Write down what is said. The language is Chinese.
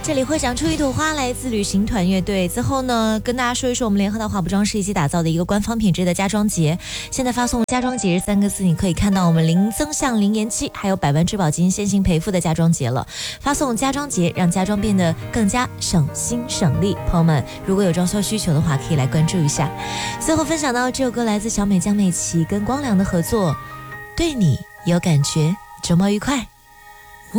这里会长出一朵花，来自旅行团乐队。之后呢，跟大家说一说我们联合的华布装饰一起打造的一个官方品质的家装节。现在发送家装节3个字，你可以看到我们零增项、零延期，还有100万质保金先行赔付的家装节了。发送家装节，让家装变得更加省心省力。朋友们，如果有装修需求的话，可以来关注一下。最后分享到这首歌来自小美江美琪跟光良的合作，对你有感觉。周末愉快。